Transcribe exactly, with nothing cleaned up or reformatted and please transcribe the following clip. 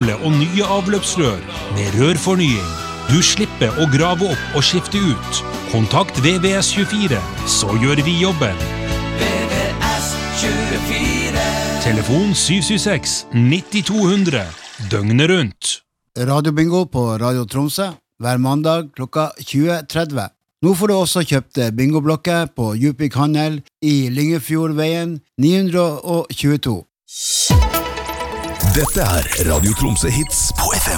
gamle og nye avløpsrør med rørfornying. Du slipper å grave opp og skifte ut. Kontakt V V S tjuefire, så gjør vi jobben. V V S tjuefire. Telefon syv syv seks ni to null null, døgnet rundt. Radiobingo på Radio Tromsø, hver mandag klokka tjue tretti. Nå får du også kjøpt bingoblokker på Djupvik Handel i Lyngefjordveien ni tjueto. Dette er Radio Tromsø Hits på F M